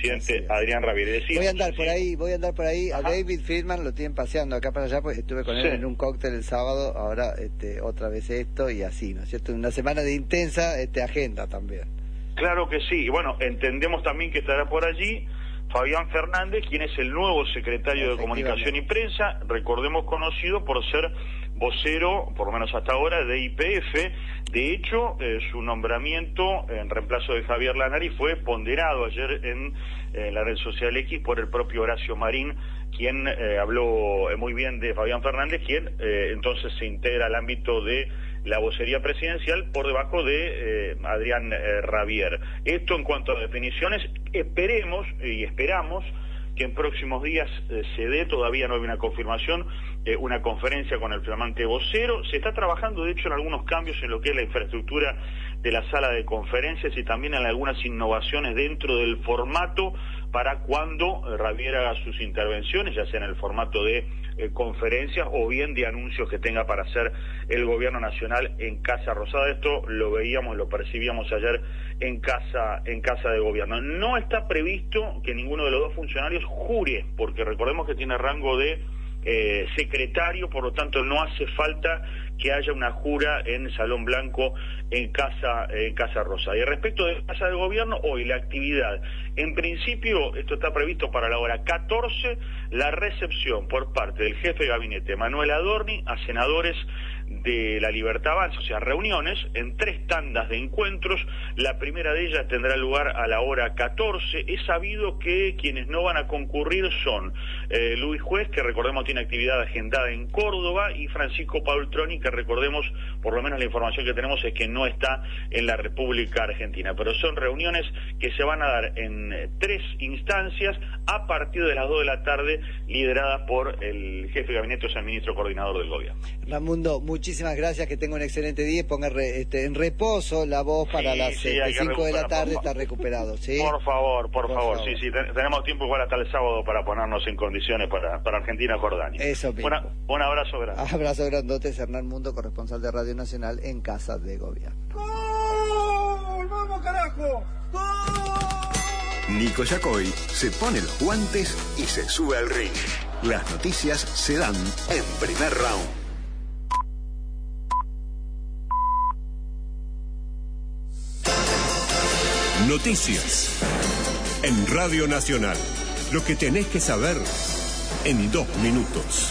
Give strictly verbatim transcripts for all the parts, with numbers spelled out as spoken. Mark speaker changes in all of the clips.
Speaker 1: presidente Adrián Rabier. Decía,
Speaker 2: voy a andar
Speaker 1: sí.
Speaker 2: por ahí, voy a andar por ahí.
Speaker 1: Ajá.
Speaker 2: A David Friedman lo tienen paseando acá para allá, porque estuve con él
Speaker 1: Sí.
Speaker 2: en un cóctel el sábado, ahora este, otra vez esto y así, ¿no es cierto? Una semana de intensa este, agenda también.
Speaker 1: Claro que sí. Bueno, entendemos también que estará por allí Fabián Fernández, quien es el nuevo secretario de Comunicación y Prensa, recordemos conocido por ser vocero, por lo menos hasta ahora, de Y P F. De hecho, eh, su nombramiento en reemplazo de Javier Lanari fue ponderado ayer en eh, la red social X por el propio Horacio Marín, quien eh, habló muy bien de Fabián Fernández, quien eh, entonces se integra al ámbito de la vocería presidencial por debajo de eh, Adrián eh, Rabier. Esto en cuanto a definiciones, esperemos y esperamos que en próximos días eh, se dé, todavía no hay una confirmación, eh, una conferencia con el flamante vocero. Se está trabajando, de hecho, en algunos cambios en lo que es la infraestructura de la sala de conferencias y también en algunas innovaciones dentro del formato para cuando eh, Rabier haga sus intervenciones, ya sea en el formato de eh, conferencias o bien de anuncios que tenga para hacer el gobierno nacional en Casa Rosada. Esto lo veíamos, lo percibíamos ayer en casa, en casa de gobierno. No está previsto que ninguno de los dos funcionarios jure, porque recordemos que tiene rango de eh, secretario, por lo tanto no hace falta que haya una jura en Salón Blanco en Casa, en Casa Rosada. Y respecto de Casa de Gobierno, hoy la actividad, en principio, esto está previsto para la hora catorce, la recepción por parte del jefe de gabinete, Manuel Adorni, a senadores de la Libertad Avanza, o sea, reuniones en tres tandas de encuentros. La primera de ellas tendrá lugar a la hora catorce. Es sabido que quienes no van a concurrir son eh, Luis Juez, que recordemos tiene actividad agendada en Córdoba, y Francisco Paultroni, que recordemos, por lo menos la información que tenemos es que no está en la República Argentina. Pero son reuniones que se van a dar en eh, tres instancias a partir de las dos de la tarde, lideradas por el jefe de gabinete, o sea, el ministro coordinador del gobierno.
Speaker 2: Ramundo, muchísimas gracias, que tenga un excelente día y ponga re, este, en reposo la voz para
Speaker 1: sí,
Speaker 2: las
Speaker 1: sí,
Speaker 2: este, cinco de la tarde, está recuperado, ¿sí?
Speaker 1: Por favor, por,
Speaker 2: por
Speaker 1: favor,
Speaker 2: favor,
Speaker 1: sí, sí, ten, tenemos tiempo igual hasta el sábado para ponernos en condiciones para, para Argentina-Jordania.
Speaker 2: Eso mismo.
Speaker 1: Una, un abrazo grande.
Speaker 2: Abrazo grandote, Hernán Mundo, corresponsal de Radio Nacional en Casa de Gobierno.
Speaker 3: ¡Gol! ¡Vamos, carajo! ¡Gol!
Speaker 4: Nico Yacoy se pone los guantes y se sube al ring. Las noticias se dan en primer round.
Speaker 5: Noticias en Radio Nacional. Lo que tenés que saber en dos minutos.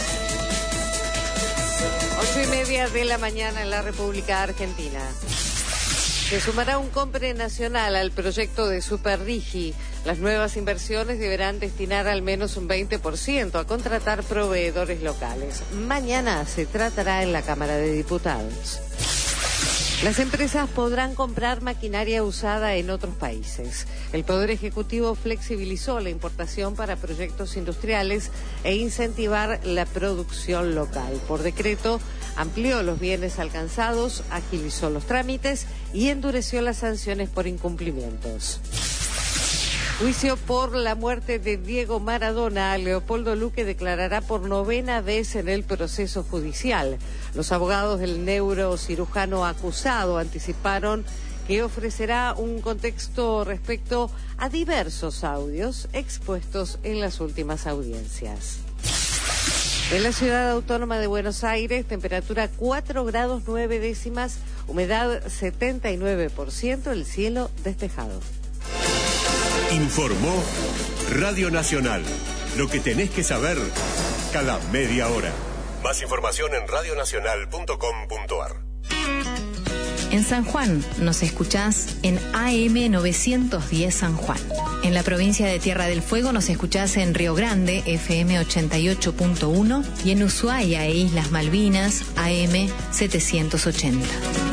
Speaker 6: Ocho y media de la mañana en la República Argentina. Se sumará un compre nacional al proyecto de Superdigi. Las nuevas inversiones deberán destinar al menos un veinte por ciento a contratar proveedores locales. Mañana se tratará en la Cámara de Diputados. Las empresas podrán comprar maquinaria usada en otros países. El Poder Ejecutivo flexibilizó la importación para proyectos industriales e incentivar la producción local. Por decreto, amplió los bienes alcanzados, agilizó los trámites y endureció las sanciones por incumplimientos. Juicio por la muerte de Diego Maradona. Leopoldo Luque declarará por novena vez en el proceso judicial. Los abogados del neurocirujano acusado anticiparon que ofrecerá un contexto respecto a diversos audios expuestos en las últimas audiencias. En la ciudad autónoma de Buenos Aires, temperatura cuatro grados nueve décimas, humedad setenta y nueve por ciento, el cielo despejado.
Speaker 5: Informó Radio Nacional. Lo que tenés que saber cada media hora. Más información en radio nacional punto com punto a r.
Speaker 7: En San Juan nos escuchás en A M novecientos diez San Juan. En la provincia de Tierra del Fuego nos escuchás en Río Grande, F M ochenta y ocho punto uno, y en Ushuaia e Islas Malvinas, A M setecientos ochenta.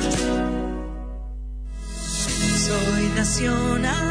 Speaker 8: Soy nacional.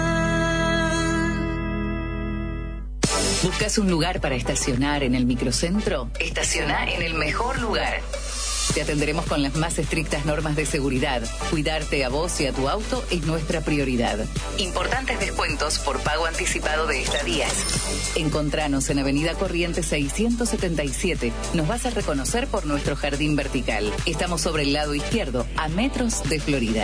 Speaker 9: ¿Buscas un lugar para estacionar en el microcentro? Estaciona en el mejor lugar. Te atenderemos con las más estrictas normas de seguridad. Cuidarte a vos y a tu auto es nuestra prioridad. Importantes descuentos por pago anticipado de estadías. Encontranos en Avenida Corrientes seiscientos setenta y siete. Nos vas a reconocer por nuestro jardín vertical. Estamos sobre el lado izquierdo, a metros de Florida.